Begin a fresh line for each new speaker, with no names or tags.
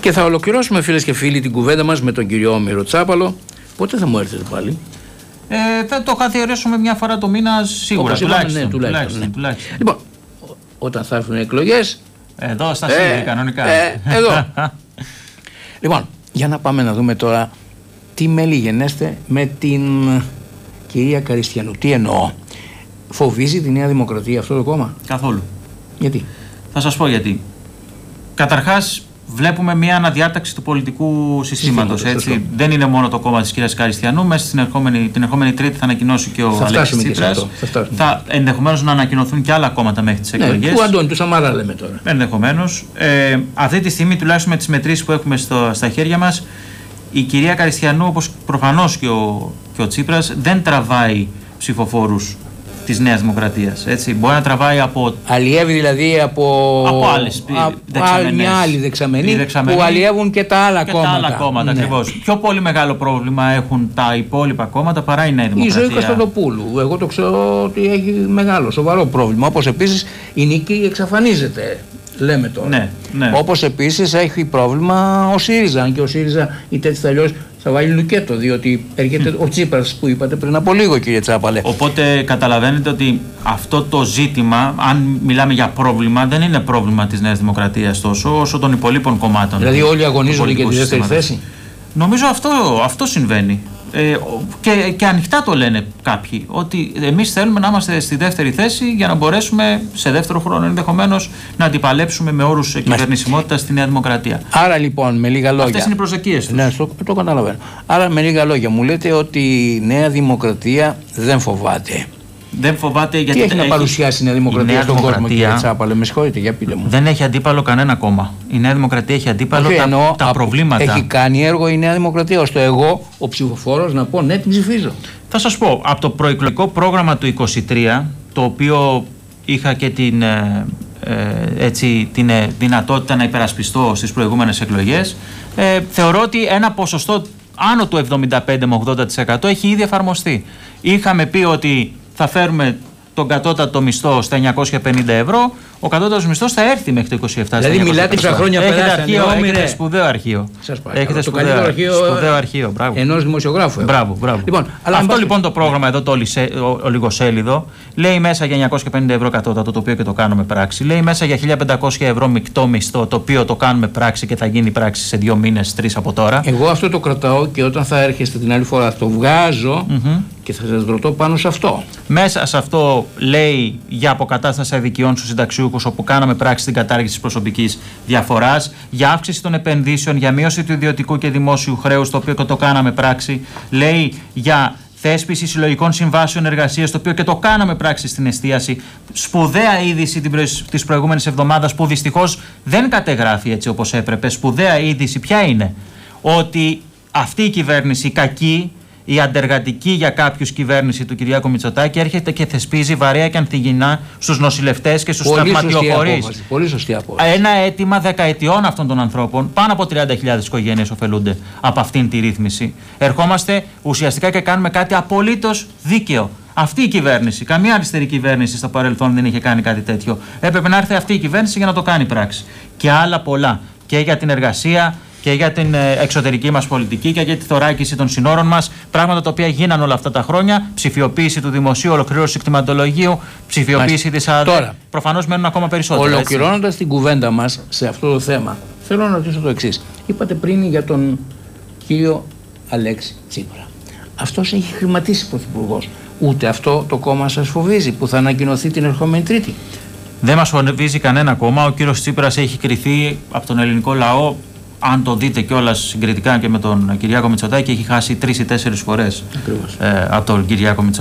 Και θα ολοκληρώσουμε, φίλες και φίλοι, την κουβέντα μας με τον κύριο Όμηρο Τσάπαλο. Πότε θα μου έρθετε πάλι?
Θα το καθιερώσουμε μια φορά το μήνα σίγουρα. Τουλάχιστον.
Λοιπόν, όταν θα έρθουν οι εκλογές.
Εδώ στα ΣΥΡΙ, κανονικά.
Εδώ. Λοιπόν, για να πάμε να δούμε τώρα τι μέλη γενέστε με την κυρία Καριστιανού. Τι εννοώ? Φοβίζει τη Νέα Δημοκρατία αυτό το κόμμα?
Καθόλου.
Γιατί?
Θα σας πω γιατί. Καταρχάς, βλέπουμε μια αναδιάταξη του πολιτικού συστήματος. Δεν είναι μόνο το κόμμα της κυρίας Καριστιανού. Μέσα την ερχόμενη Τρίτη θα ανακοινώσει και ο Αλέξης Τσίπρας. Θα ενδεχομένως να ανακοινωθούν και άλλα κόμματα μέχρι τις εκλογές.
Του Αντώνη, του Σαμαρά λέμε τώρα.
Ενδεχομένως. Αυτή τη στιγμή, τουλάχιστον με τις μετρήσεις που έχουμε στα χέρια μας, η κυρία Καριστιανού, όπως προφανώς και ο Τσίπρας, δεν τραβάει ψηφοφόρους της Νέας Δημοκρατίας. Μπορεί να τραβάει από.
Αλλιεύει δηλαδή από άλλες μια άλλη δεξαμενή που αλλιεύουν και τα άλλα κόμματα.
Ακριβώς. Πιο πολύ μεγάλο πρόβλημα έχουν τα υπόλοιπα κόμματα παρά η Νέα Δημοκρατία.
Η Ζωή Κωνσταντοπούλου. Εγώ το ξέρω ότι έχει μεγάλο, σοβαρό πρόβλημα. Όπως επίσης η Νίκη εξαφανίζεται. Λέμε τώρα.
Ναι.
Όπως επίσης έχει πρόβλημα ο ΣΥΡΙΖΑ. Αν και ο ΣΥΡΙΖΑ είτε έτσι αλλιώς θα βάλει λουκέτο, διότι έρχεται ο Τσίπρας που είπατε πριν από λίγο, κύριε Τσάπαλε.
Οπότε καταλαβαίνετε ότι αυτό το ζήτημα, αν μιλάμε για πρόβλημα, δεν είναι πρόβλημα της Νέας Δημοκρατίας τόσο όσο των υπολείπων κομμάτων.
Δηλαδή όλοι αγωνίζονται για τη δεύτερη θέση.
Νομίζω αυτό συμβαίνει. Και ανοιχτά το λένε κάποιοι, ότι εμείς θέλουμε να είμαστε στη δεύτερη θέση για να μπορέσουμε σε δεύτερο χρόνο ενδεχομένως να αντιπαλέψουμε με όρους κυβερνησιμότητας στη Νέα Δημοκρατία.
Άρα λοιπόν, με λίγα λόγια.
Αυτές είναι οι προσδοκίες τους.
Ναι, το καταλαβαίνω. Άρα με λίγα λόγια, μου λέτε ότι η Νέα Δημοκρατία δεν φοβάται.
Δεν φοβάται γιατί.
Τι έχει να παρουσιάσει η Νέα Δημοκρατία στον κόσμο, κύριε Τσάπαλε? Με συγχωρείτε, για πείτε μου.
Δεν έχει αντίπαλο κανένα κόμμα. Η Νέα Δημοκρατία έχει αντίπαλο τα προβλήματα.
Έχει κάνει έργο η Νέα Δημοκρατία ώστε εγώ, ο ψηφοφόρος, να πω ναι, την ψηφίζω.
Θα σας πω, από το προεκλογικό πρόγραμμα του 23, το οποίο είχα και την δυνατότητα να υπερασπιστώ στις προηγούμενες εκλογές, θεωρώ ότι ένα ποσοστό άνω του 75 με 80% έχει ήδη εφαρμοστεί. Είχαμε πει ότι θα φέρουμε τον κατώτατο μισθό στα 950 ευρώ, ο κατώτατος μισθός θα έρθει μέχρι το 27.
Δηλαδή μιλάτε πόσα χρόνια περάσαν.
Έχετε σπουδαίο αρχείο.
Σας παρακαλώ. Έχετε σπουδαίο αρχείο ενός δημοσιογράφου.
Μπράβο.
Λοιπόν,
αυτό λοιπόν το πρόγραμμα εδώ, το ολιγοσέλιδο, λέει μέσα για 950 ευρώ κατώτατο, το οποίο και το κάνουμε πράξη. Λέει μέσα για 1.500 ευρώ μεικτό μισθό, το οποίο το κάνουμε πράξη και θα γίνει πράξη σε 2 μήνες, 3 από τώρα.
Εγώ αυτό το κρατάω και όταν θα έρχεστε την άλλη φορά το βγάζω και θα σας ρωτώ πάνω σε αυτό.
Μέσα σε αυτό λέει για αποκατάσταση αδικιών στους συνταξιούχους, όπου κάναμε πράξη στην κατάργηση της προσωπικής διαφοράς, για αύξηση των επενδύσεων, για μείωση του ιδιωτικού και δημόσιου χρέους, το οποίο και το κάναμε πράξη. Λέει για θέσπιση συλλογικών συμβάσεων εργασίας, το οποίο και το κάναμε πράξη στην εστίαση. Σπουδαία είδηση της προηγούμενης εβδομάδας, που δυστυχώς δεν κατεγράφει έτσι όπως έπρεπε. Σπουδαία είδηση ποια είναι? Ότι αυτή η κυβέρνηση, η κακή, η αντεργατική για κάποιους κυβέρνηση του Κυριάκου Μητσοτάκη, έρχεται και θεσπίζει βαρέα και ανθυγινά στους νοσηλευτές και στους τραυματιοφορείς.
Πολύ σωστή απόφαση.
Ένα αίτημα δεκαετιών αυτών των ανθρώπων, πάνω από 30.000 οικογένειες ωφελούνται από αυτήν τη ρύθμιση. Ερχόμαστε ουσιαστικά και κάνουμε κάτι απολύτως δίκαιο. Αυτή η κυβέρνηση, καμία αριστερή κυβέρνηση στο παρελθόν δεν είχε κάνει κάτι τέτοιο. Έπρεπε να έρθει αυτή η κυβέρνηση για να το κάνει πράξη. Και άλλα πολλά. Και για την εργασία, και για την εξωτερική μας πολιτική και για τη θωράκιση των συνόρων μας. Πράγματα τα οποία γίνανε όλα αυτά τα χρόνια. Ψηφιοποίηση του δημοσίου, ολοκλήρωση κτηματολογίου, ψηφιοποίηση της ΑΔΕ. Προφανώς μένουν ακόμα περισσότερα.
Ολοκληρώνοντας την κουβέντα μας σε αυτό το θέμα, θέλω να ρωτήσω το εξής. Είπατε πριν για τον κύριο Αλέξη Τσίπρα. Αυτός έχει χρηματίσει πρωθυπουργός. Ούτε αυτό το κόμμα σας φοβίζει που θα ανακοινωθεί την ερχόμενη Τρίτη?
Δεν μας φοβίζει κανένα κόμμα. Ο κύριος Τσίπρας έχει κριθεί από τον ελληνικό λαό. Αν το δείτε κιόλας συγκριτικά και με τον Κυριάκο Μητσοτάκη, έχει χάσει 3 ή 4 φορές από τον Κυριάκο Μητσοτάκη.